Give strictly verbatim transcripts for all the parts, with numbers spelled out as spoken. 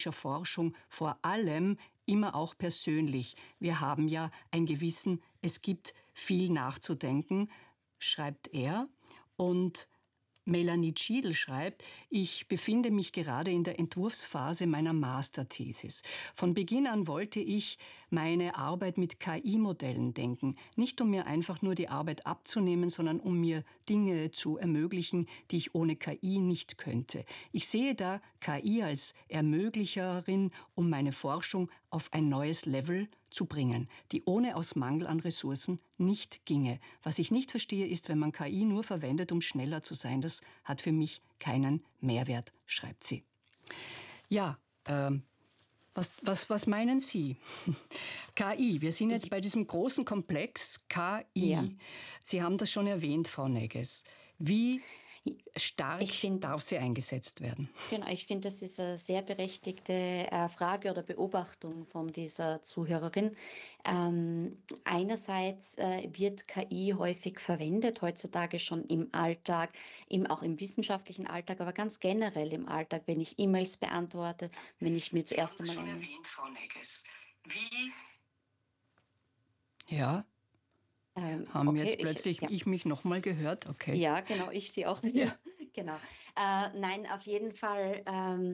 Forschung vor allem immer auch persönlich. Wir haben ja ein Gewissen, es gibt viel nachzudenken, schreibt er. Und Melanie Schiedl schreibt, ich befinde mich gerade in der Entwurfsphase meiner Masterthesis. Von Beginn an wollte ich meine Arbeit mit K I-Modellen denken. Nicht um mir einfach nur die Arbeit abzunehmen, sondern um mir Dinge zu ermöglichen, die ich ohne K I nicht könnte. Ich sehe da K I als Ermöglicherin, um meine Forschung auf ein neues Level zu bringen, die ohne aus Mangel an Ressourcen nicht ginge. Was ich nicht verstehe, ist, wenn man K I nur verwendet, um schneller zu sein. Das hat für mich keinen Mehrwert, schreibt sie. Ja, ähm, was, was, was meinen Sie? K I, wir sind jetzt bei diesem großen Komplex K I. Ja. Sie haben das schon erwähnt, Frau Negges. Wie stark find, darf sie eingesetzt werden? Genau, ich finde, das ist eine sehr berechtigte äh, Frage oder Beobachtung von dieser Zuhörerin. Ähm, einerseits äh, wird K I häufig verwendet, heutzutage schon im Alltag, im, auch im wissenschaftlichen Alltag, aber ganz generell im Alltag, wenn ich E-Mails beantworte, wenn ich mir zuerst einmal... schon erwähnt, Frau Negges. Wie... Ja. Ähm, Haben okay, jetzt plötzlich ich, ja. ich mich noch mal gehört? Okay. Ja, genau, ich Sie auch. Ja. Genau. Äh, nein, auf jeden Fall ähm,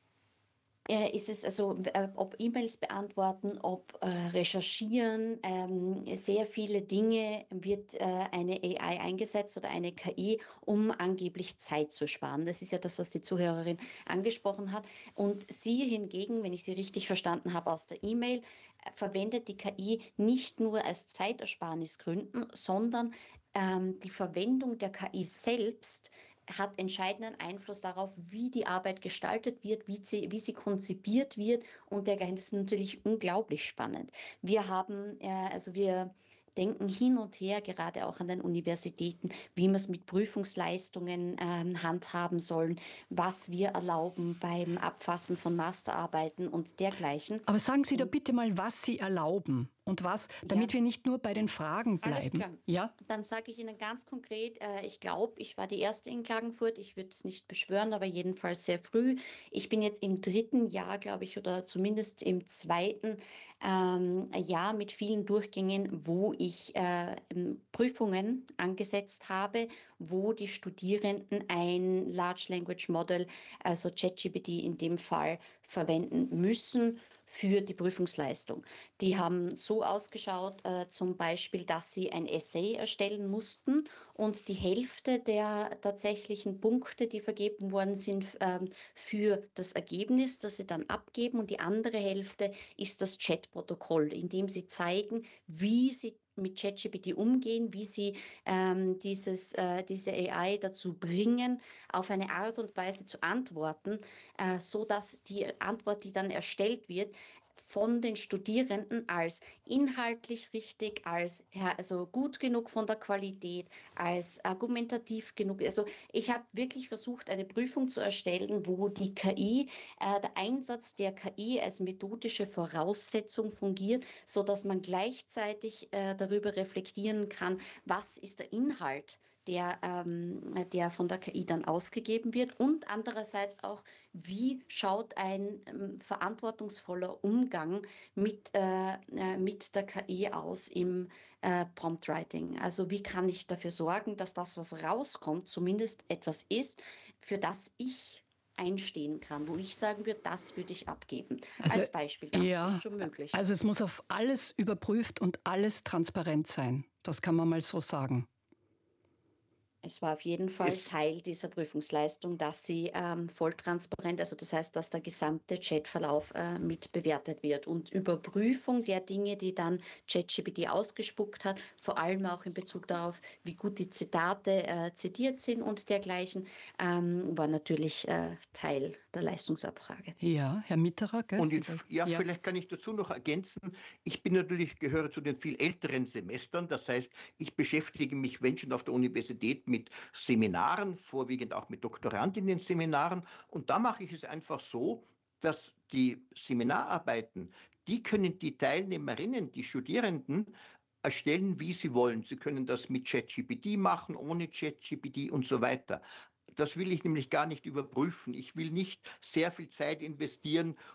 äh, ist es also, äh, ob E-Mails beantworten, ob äh, recherchieren, ähm, sehr viele Dinge wird äh, eine A I eingesetzt oder eine K I, um angeblich Zeit zu sparen. Das ist ja das, was die Zuhörerin angesprochen hat. Und sie hingegen, wenn ich sie richtig verstanden habe aus der E-Mail, äh, verwendet die K I nicht nur aus Zeitersparnisgründen, sondern ähm, die Verwendung der K I selbst hat entscheidenden Einfluss darauf, wie die Arbeit gestaltet wird, wie sie, wie sie konzipiert wird und dergleichen. Das ist natürlich unglaublich spannend. Wir haben, äh, also wir denken hin und her, gerade auch an den Universitäten, wie wir es mit Prüfungsleistungen ähm, handhaben sollen, was wir erlauben beim Abfassen von Masterarbeiten und dergleichen. Aber sagen Sie doch bitte mal, was Sie erlauben. Und was, damit ja. wir nicht nur bei den Fragen bleiben. Alles klar. Ja? Dann sage ich Ihnen ganz konkret, äh, ich glaube, ich war die Erste in Klagenfurt, ich würde es nicht beschwören, aber jedenfalls sehr früh. Ich bin jetzt im dritten Jahr, glaube ich, oder zumindest im zweiten ähm, Jahr mit vielen Durchgängen, wo ich äh, Prüfungen angesetzt habe, wo die Studierenden ein Large Language Model, also ChatGPT in dem Fall, verwenden müssen für die Prüfungsleistung. Die haben so ausgeschaut, äh, zum Beispiel, dass sie ein Essay erstellen mussten und die Hälfte der tatsächlichen Punkte, die vergeben worden sind, ähm, für das Ergebnis, das sie dann abgeben, und die andere Hälfte ist das Chat-Protokoll, in dem sie zeigen, wie sie mit ChatGPT umgehen, wie sie ähm, dieses, äh, diese A I dazu bringen, auf eine Art und Weise zu antworten, äh, so dass die Antwort, die dann erstellt wird, von den Studierenden als inhaltlich richtig, als also gut genug von der Qualität, als argumentativ genug. Also ich habe wirklich versucht, eine Prüfung zu erstellen, wo die K I, äh, der Einsatz der K I als methodische Voraussetzung fungiert, so dass man gleichzeitig äh, darüber reflektieren kann, was ist der Inhalt, der, ähm, der von der K I dann ausgegeben wird, und andererseits auch, wie schaut ein ähm, verantwortungsvoller Umgang mit, äh, äh, mit der K I aus im äh, Prompt Writing. Also wie kann ich dafür sorgen, dass das, was rauskommt, zumindest etwas ist, für das ich einstehen kann, wo ich sagen würde, das würde ich abgeben. Also, als Beispiel, das ja, ist schon möglich. Also es muss auf alles überprüft und alles transparent sein. Das kann man mal so sagen. Es war auf jeden Fall es Teil dieser Prüfungsleistung, dass sie ähm, voll transparent, also das heißt, dass der gesamte Chatverlauf äh, mit bewertet wird, und Überprüfung der Dinge, die dann ChatGPT ausgespuckt hat, vor allem auch in Bezug darauf, wie gut die Zitate äh, zitiert sind und dergleichen, ähm, war natürlich äh, Teil der Leistungsabfrage. Ja, Herr Mitterer, gell? Und in, ja, ja, vielleicht kann ich dazu noch ergänzen, ich bin natürlich, gehöre zu den viel älteren Semestern, das heißt, ich beschäftige mich, wenn schon auf der Universität, mit Seminaren, vorwiegend auch mit Doktorandinnen-Seminaren, und da mache ich es einfach so, dass die Seminararbeiten, die können die Teilnehmerinnen, die Studierenden erstellen, wie sie wollen. Sie können das mit ChatGPT machen, ohne ChatGPT und so weiter. Das will ich nämlich gar nicht überprüfen. Ich will nicht sehr viel Zeit investieren,